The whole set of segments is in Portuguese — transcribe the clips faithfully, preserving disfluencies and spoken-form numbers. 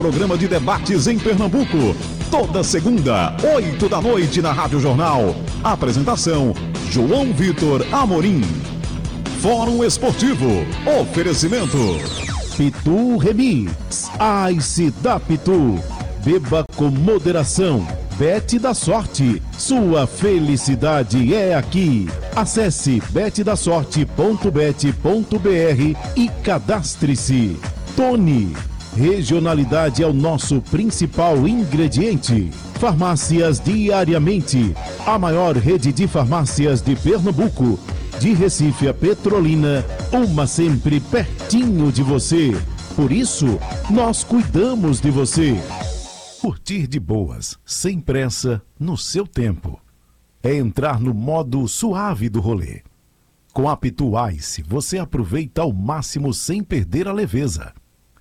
Programa de debates em Pernambuco, toda segunda, oito da noite na Rádio Jornal. Apresentação, João Vitor Amorim. Fórum Esportivo, oferecimento Pitu Remix, Ice da Pitu. Beba com moderação. Bet da Sorte, sua felicidade é aqui. Acesse bet da sorte ponto bet ponto br e cadastre-se. Tony, regionalidade é o nosso principal ingrediente. Farmácias Diariamente, a maior rede de farmácias de Pernambuco. De Recife a Petrolina, uma sempre pertinho de você. Por isso, nós cuidamos de você. Curtir de boas, sem pressa, no seu tempo. É entrar no modo suave do rolê. Com a Pitu Ice, você aproveita ao máximo sem perder a leveza.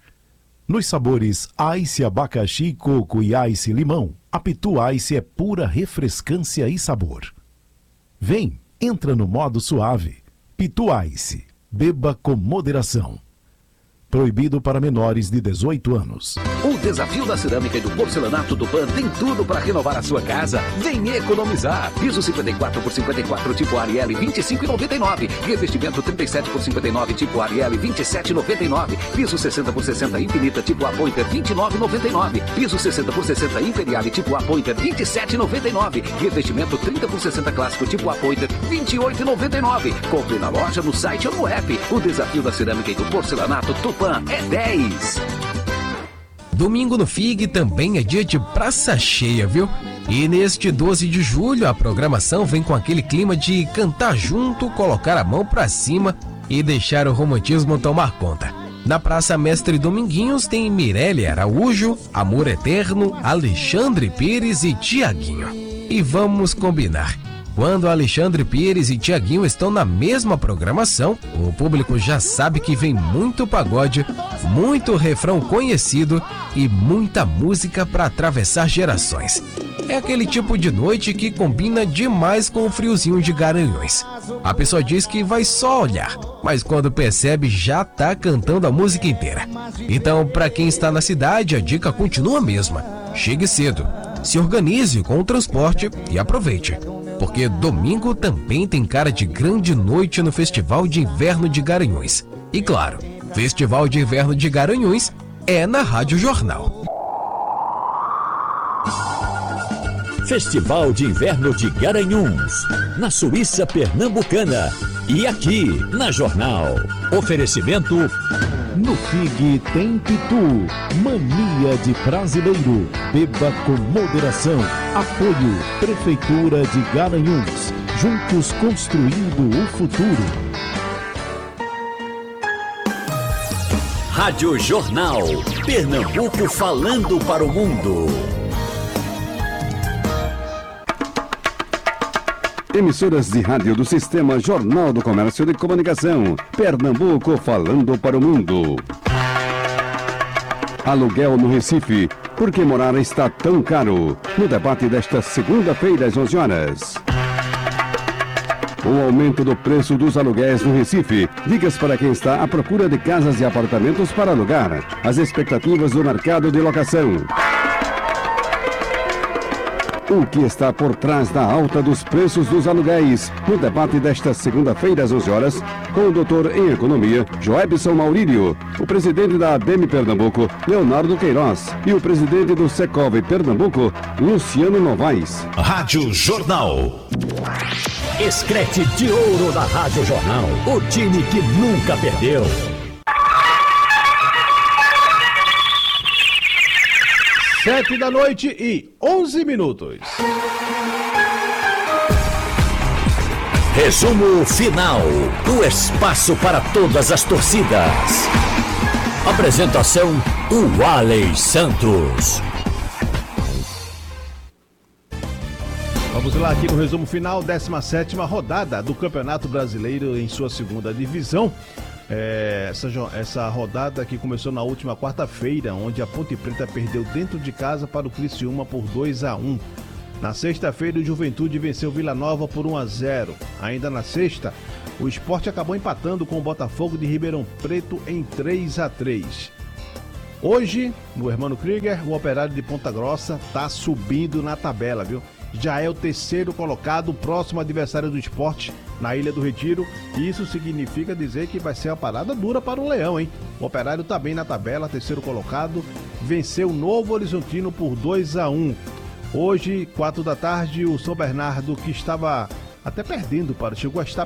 Nos sabores Ice Abacaxi, Coco e Ice Limão, a Pitu Ice é pura refrescância e sabor. Vem, entra no modo suave. Pitu Ice, beba com moderação. Proibido para menores de dezoito anos. O desafio da cerâmica e do porcelanato Tupã tem tudo para renovar a sua casa. Vem economizar. Piso cinquenta e quatro por cinquenta e quatro tipo Ariel vinte e cinco reais e noventa e nove centavos. Revestimento trinta e sete por cinquenta e nove tipo Ariel vinte e sete reais e noventa e nove centavos. Piso sessenta por sessenta Infinita tipo A Pointer vinte e nove reais e noventa e nove centavos. Piso sessenta por sessenta Imperiale tipo A Pointer vinte e sete reais e noventa e nove centavos. Revestimento trinta por sessenta Clássico tipo A Pointer vinte e oito reais e noventa e nove centavos. Compre na loja, no site ou no app. O desafio da cerâmica e do porcelanato Tupã é dez. Domingo no F I G também é dia de praça cheia, viu? E neste doze de julho a programação vem com aquele clima de cantar junto, colocar a mão pra cima e deixar o romantismo tomar conta. Na Praça Mestre Dominguinhos tem Mirelle Araújo, Amor Eterno, Alexandre Pires e Tiaguinho. E vamos combinar. Quando Alexandre Pires e Tiaguinho estão na mesma programação, o público já sabe que vem muito pagode, muito refrão conhecido e muita música para atravessar gerações. É aquele tipo de noite que combina demais com o friozinho de Garanhuns. A pessoa diz que vai só olhar, mas quando percebe já tá cantando a música inteira. Então, para quem está na cidade, a dica continua a mesma. Chegue cedo, se organize com o transporte e aproveite. Porque domingo também tem cara de grande noite no Festival de Inverno de Garanhuns. E claro, Festival de Inverno de Garanhuns é na Rádio Jornal. Festival de Inverno de Garanhuns, na Suíça Pernambucana. E aqui, na Jornal. Oferecimento... No F I G tem Pitu, mania de brasileiro. Beba com moderação. Apoio, Prefeitura de Garanhuns. Juntos construindo o futuro. Rádio Jornal. Pernambuco falando para o mundo. Emissoras de rádio do Sistema Jornal do Comércio de Comunicação. Pernambuco falando para o mundo. Aluguel no Recife. Por que morar está tão caro? No debate desta segunda-feira às onze horas. O aumento do preço dos aluguéis no Recife. Dicas para quem está à procura de casas e apartamentos para alugar. As expectativas do mercado de locação. O que está por trás da alta dos preços dos aluguéis? No debate desta segunda-feira às onze horas, com o doutor em Economia, Joebson Maurílio, o presidente da A B M Pernambuco, Leonardo Queiroz, e o presidente do Secov Pernambuco, Luciano Novaes. Rádio Jornal. Escrete de ouro da Rádio Jornal. O time que nunca perdeu. Sete da noite e onze minutos. Resumo final. O espaço para todas as torcidas. Apresentação: o Alex Santos. Vamos lá aqui no resumo final, décima sétima rodada do Campeonato Brasileiro em sua segunda divisão. É, essa, essa rodada que começou na última quarta-feira, onde a Ponte Preta perdeu dentro de casa para o Criciúma por dois a um. Na sexta-feira, o Juventude venceu Vila Nova por um a zero. Ainda na sexta, o Sport acabou empatando com o Botafogo de Ribeirão Preto em três a três. Hoje, no Hermano Krieger, o Operário de Ponta Grossa tá subindo na tabela, viu? Já é o terceiro colocado, próximo adversário do Sport na Ilha do Retiro. E isso significa dizer que vai ser uma parada dura para o Leão, hein? O Operário tá bem na tabela, terceiro colocado, venceu o Novo Horizontino por dois a um. Hoje, quatro da tarde, o São Bernardo, que estava até perdendo, para chegou a estar